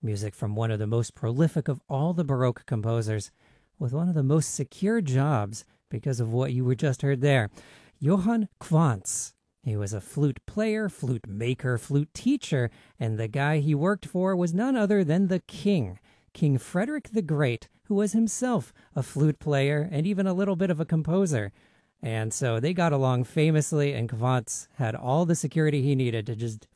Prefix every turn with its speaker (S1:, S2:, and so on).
S1: music from one of the most prolific of all the Baroque composers, with one of the most secure jobs because of what you were just heard there. Johann Quantz. He was a flute player, flute maker, flute teacher, and the guy he worked for was none other than the king, King Frederick the Great, who was himself a flute player and even a little bit of a composer. And so they got along famously, and Quantz had all the security he needed to just